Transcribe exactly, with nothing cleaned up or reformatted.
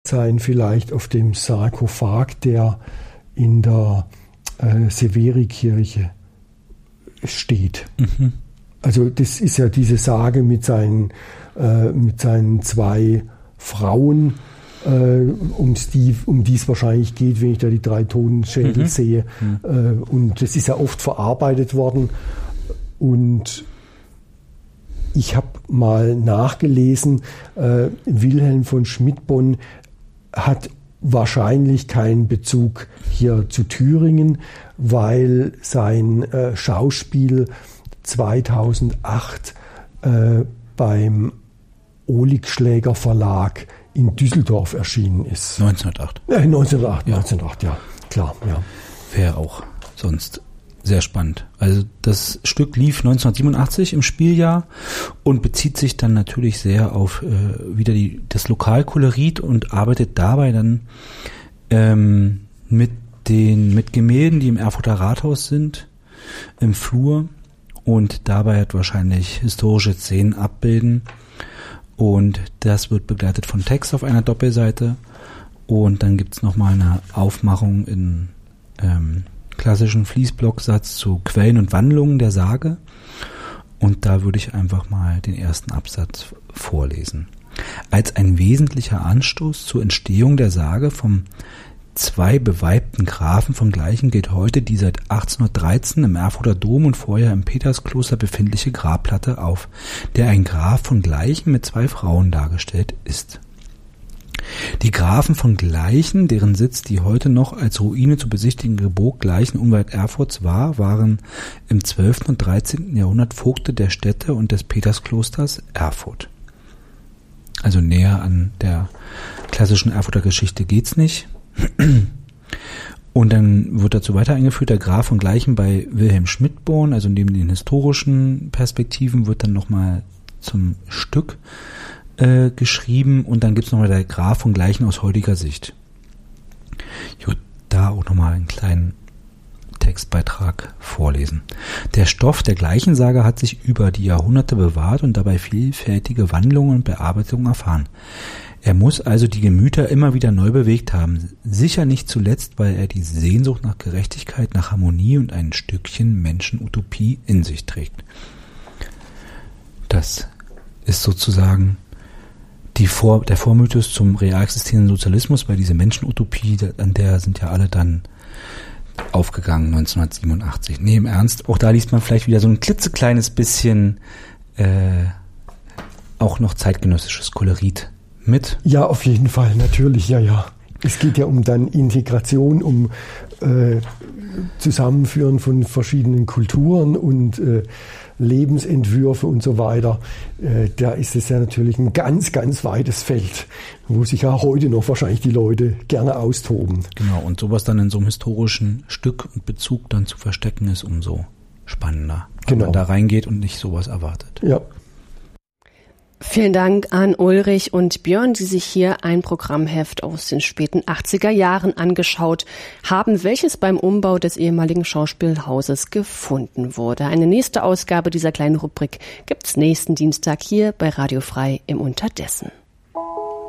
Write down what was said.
sein, vielleicht auf dem Sarkophag, der in der äh, Severi-Kirche steht. Mhm. Also das ist ja diese Sage mit seinen, äh, mit seinen zwei Frauen, äh, um die um die es wahrscheinlich geht, wenn ich da die drei Totenschädel mhm. sehe. Mhm. Äh, und das ist ja oft verarbeitet worden. Und ich habe mal nachgelesen, äh, Wilhelm von Schmidtbonn hat wahrscheinlich keinen Bezug hier zu Thüringen, weil sein äh, Schauspiel zweitausendacht äh, beim Oligschläger Verlag in Düsseldorf erschienen ist. neunzehnhundertacht. Ja, neunzehnhundertacht, ja. neunzehnhundertacht, ja, klar. Ja. Wäre auch sonst sehr spannend. Also das Stück lief neunzehnhundertsiebenundachtzig im Spieljahr und bezieht sich dann natürlich sehr auf äh, wieder die, das Lokalkolorit und arbeitet dabei dann ähm, mit den mit Gemälden, die im Erfurter Rathaus sind, im Flur, und dabei hat wahrscheinlich historische Szenen abbilden, und das wird begleitet von Text auf einer Doppelseite, und dann gibt's nochmal eine Aufmachung in ähm, klassischen Fließblocksatz zu Quellen und Wandlungen der Sage, und da würde ich einfach mal den ersten Absatz vorlesen. Als ein wesentlicher Anstoß zur Entstehung der Sage vom zwei beweibten Grafen von Gleichen gilt heute die seit achtzehnhundertdreizehn im Erfurter Dom und vorher im Peterskloster befindliche Grabplatte auf, der ein Graf von Gleichen mit zwei Frauen dargestellt ist. Die Grafen von Gleichen, deren Sitz die heute noch als Ruine zu besichtigende Burg Gleichen unweit Erfurts war, waren im zwölften und dreizehnten Jahrhundert Vogte der Städte und des Petersklosters Erfurt. Also näher an der klassischen Erfurter Geschichte geht's nicht. Und dann wird dazu weiter eingeführt, der Graf von Gleichen bei Wilhelm Schmidtbonn, also neben den historischen Perspektiven wird dann nochmal zum Stück äh, geschrieben, und dann gibt's nochmal der Graf von Gleichen aus heutiger Sicht. Ich würde da auch nochmal einen kleinen Textbeitrag vorlesen. Der Stoff der Gleichensage hat sich über die Jahrhunderte bewahrt und dabei vielfältige Wandlungen und Bearbeitungen erfahren. Er muss also die Gemüter immer wieder neu bewegt haben, sicher nicht zuletzt, weil er die Sehnsucht nach Gerechtigkeit, nach Harmonie und ein Stückchen Menschenutopie in sich trägt. Das ist sozusagen die Vor, der Vormythos zum real existierenden Sozialismus, weil diese Menschenutopie, an der sind ja alle dann aufgegangen neunzehnhundertsiebenundachtzig. Nee, im Ernst, auch da liest man vielleicht wieder so ein klitzekleines bisschen äh, auch noch zeitgenössisches Kolorit mit. Ja, auf jeden Fall, natürlich, ja, ja. Es geht ja um dann Integration, um äh, Zusammenführen von verschiedenen Kulturen und äh, Lebensentwürfe und so weiter. Äh, da ist es ja natürlich ein ganz, ganz weites Feld, wo sich ja heute noch wahrscheinlich die Leute gerne austoben. Genau, und sowas dann in so einem historischen Stück und Bezug dann zu verstecken, ist umso spannender. Wenn genau. man da reingeht und nicht sowas erwartet. Ja. Vielen Dank an Ulrich und Björn, die sich hier ein Programmheft aus den späten achtziger Jahren angeschaut haben, welches beim Umbau des ehemaligen Schauspielhauses gefunden wurde. Eine nächste Ausgabe dieser kleinen Rubrik gibt's nächsten Dienstag hier bei Radio Frei im Unterdessen.